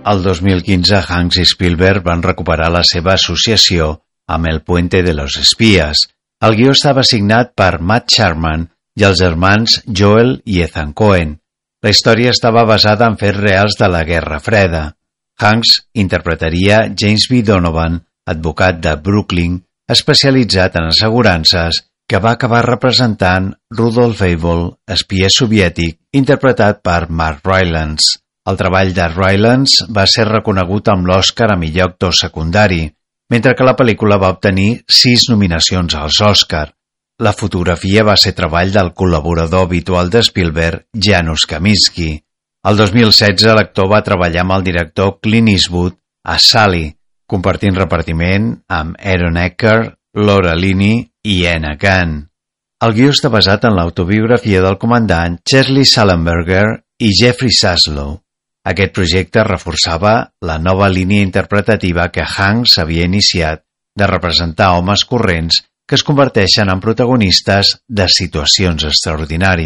El 2015, Hanks i Spielberg van recuperar la seva associació amb El Puente de los Espías. El guió estava signat per Matt Sharman i els germans Joel i Ethan Coen. La història estava basada en fets reals de la Guerra Freda. Hanks interpretaria James B. Donovan, advocat de Brooklyn, especialitzat en assegurances, que va acabar representant Rudolph Abel, espia soviètic, interpretat per Mark Rylance. El treball de Rylance va ser reconegut amb l'Oscar a millor actor secundari, mentre que la pel·lícula va obtenir 6 nominacions als Oscar. La fotografia va ser treball del col·laborador habitual de Spielberg, Janusz Kaminski. El 2016 l'actor va treballar amb el director Clint Eastwood a Sully, compartint repartiment amb Aaron Eckhart, Laura Linney i Anna Gunn. El guió està basat en l'autobiografia del comandant Chesley Sullenberger i Jeffrey Zaslow. Aquest projecte reforçava la nova línia interpretativa que Hanks havia iniciat de representar homes corrents que es converteixen en protagonistes de situacions extraordinàries.